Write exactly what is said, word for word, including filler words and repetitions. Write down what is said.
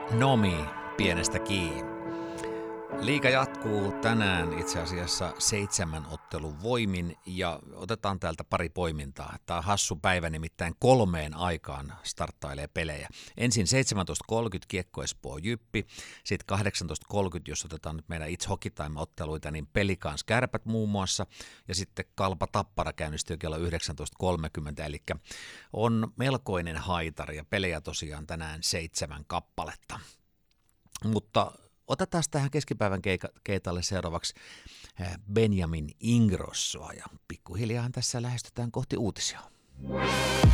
Nomi, pienestä kiinni. Liiga jatkuu tänään itse asiassa seitsemän ottelun voimin ja otetaan täältä pari poimintaa. Tämä on hassu päivä, nimittäin kolmeen aikaan starttailee pelejä. Ensin seitsemäntoista kolmekymmentä Kiekko Espoo Jyppi, sitten kahdeksantoista kolmekymmentä, jos otetaan nyt meidän It's Hockey Time-otteluita, niin Pelikans Kärpät muun muassa, ja sitten Kalpa Tappara käynnistyy kello yhdeksäntoista kolmekymmentä, eli on melkoinen haitari ja pelejä tosiaan tänään seitsemän kappaletta. Mutta otetaan tähän keskipäivän keitalle seuraavaksi Benjamin Ingrossoa ja pikkuhiljaa tässä lähestytään kohti uutisia.